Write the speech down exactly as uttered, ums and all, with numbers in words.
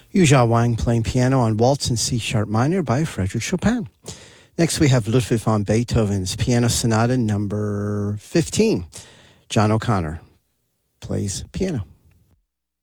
Yu Jia Wang playing piano on Waltz in C-sharp minor by Frédéric Chopin. Next we have Ludwig van Beethoven's Piano Sonata number fifteen. John O'Connor plays piano.